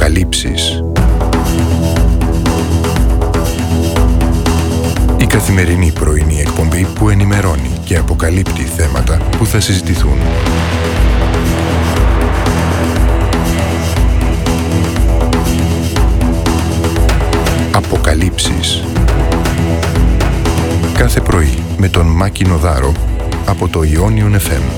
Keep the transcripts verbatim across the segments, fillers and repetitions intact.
Αποκαλύψεις. Η καθημερινή πρωινή εκπομπή που ενημερώνει και αποκαλύπτει θέματα που θα συζητηθούν. Αποκαλύψεις. Κάθε πρωί με τον Μάκη Νοδάρο από το Ionion εφ εμ.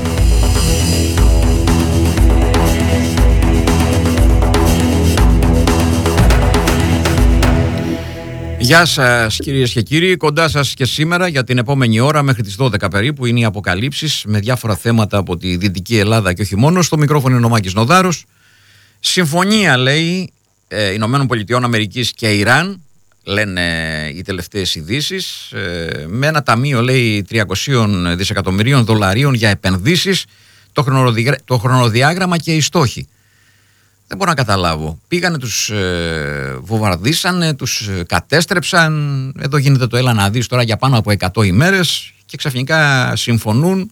Γεια σας κυρίες και κύριοι, κοντά σας και σήμερα για την επόμενη ώρα μέχρι τις δώδεκα περίπου είναι οι αποκαλύψεις με διάφορα θέματα από τη Δυτική Ελλάδα και όχι μόνο. Στο μικρόφωνο είναι ο Μάκης Νοδάρος. Συμφωνία, λέει, ε, Ηνωμένων Πολιτειών Αμερικής και Ιράν, λένε οι τελευταίες ειδήσεις, ε, με ένα ταμείο, λέει, τριακόσια δισεκατομμυρίων δολαρίων για επενδύσεις, το, χρονοδιά, το χρονοδιάγραμμα και οι στόχοι. Δεν μπορώ να καταλάβω. Πήγανε, τους ε, βομβαρδίσανε, τους ε, κατέστρεψαν. Εδώ γίνεται το έλα να δεις τώρα για πάνω από εκατό ημέρες και ξαφνικά συμφωνούν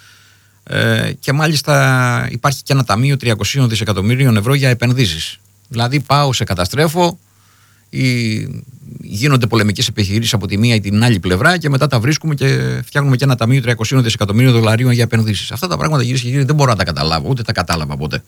ε, και μάλιστα υπάρχει και ένα ταμείο τριακόσια δισεκατομμυρίων ευρώ για επενδύσεις. Δηλαδή πάω, σε καταστρέφω ή γίνονται πολεμικές επιχειρήσεις από τη μία ή την άλλη πλευρά και μετά τα βρίσκουμε και φτιάχνουμε και ένα ταμείο τριακόσια δισεκατομμυρίων δολαρίων για επενδύσεις. Αυτά τα πράγματα, κυρίες και κύριοι, δεν μπορώ να τα καταλάβω, ούτε τα κατάλαβα ποτέ.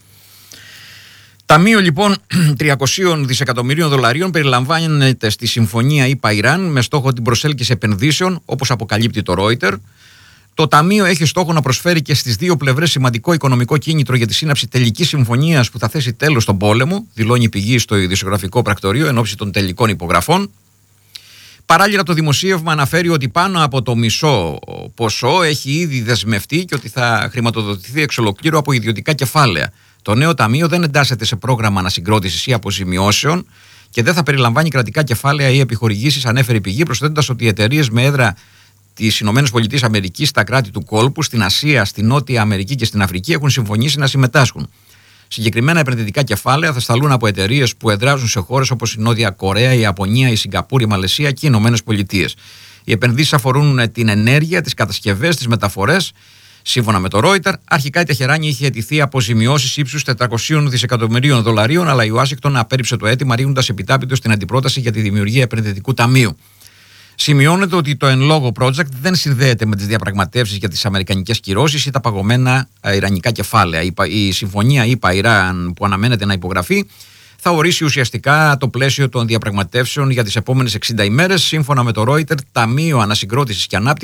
Ταμείο λοιπόν τριακόσια δισεκατομμυρίων δολαρίων περιλαμβάνεται στη συμφωνία ΗΠΑ-Ιράν με στόχο την προσέλκυση επενδύσεων, όπως αποκαλύπτει το Reuters. Το Ταμείο έχει στόχο να προσφέρει και στις δύο πλευρές σημαντικό οικονομικό κίνητρο για τη σύναψη τελικής συμφωνίας που θα θέσει τέλος στον πόλεμο, δηλώνει η πηγή στο ειδησιογραφικό πρακτορείο εν ώψη των τελικών υπογραφών. Παράλληλα, το δημοσίευμα αναφέρει ότι πάνω από το μισό ποσό έχει ήδη δεσμευτεί και ότι θα χρηματοδοτηθεί εξ ολοκλήρου από ιδιωτικά κεφάλαια. Το νέο ταμείο δεν εντάσσεται σε πρόγραμμα ανασυγκρότησης ή αποζημιώσεων και δεν θα περιλαμβάνει κρατικά κεφάλαια ή επιχορηγήσεις, ανέφερε η πηγή, προσθέτοντας ότι οι εταιρείες με έδρα τις ΗΠΑ, στα κράτη του κόλπου, στην Ασία, στην Νότια Αμερική και στην Αφρική έχουν συμφωνήσει να συμμετάσχουν. Συγκεκριμένα επενδυτικά κεφάλαια θα σταλούν από εταιρείες που εδράζουν σε χώρες όπως η Νότια Κορέα, η Ιαπωνία, η Σιγκαπούρη, η Μαλαισία και οι ΗΠΑ. Οι επενδύσεις αφορούν την ενέργεια, τις κατασκευές, τις μεταφορές. Σύμφωνα με το Reuters, αρχικά η Τεχεράνη είχε αιτηθεί αποζημιώσεις ύψους τετρακοσίων δισεκατομμυρίων δολαρίων, αλλά η Ουάσιγκτον απέρριψε το αίτημα, ρίχνοντας επιτάπητο στην αντιπρόταση για τη δημιουργία επενδυτικού ταμείου. Σημειώνεται ότι το εν λόγω project δεν συνδέεται με τις διαπραγματεύσεις για τις αμερικανικές κυρώσεις ή τα παγωμένα ιρανικά κεφάλαια. Η συμφωνία ΗΠΑ-Ιράν που αναμένεται να υπογραφεί θα ορίσει ουσιαστικά το πλαίσιο των διαπραγματεύσεων για τις επόμενες εξήντα ημέρες. Σύμφωνα με το Reuters, Ταμείο Ανασυγκρότησης και Ανάπτυξης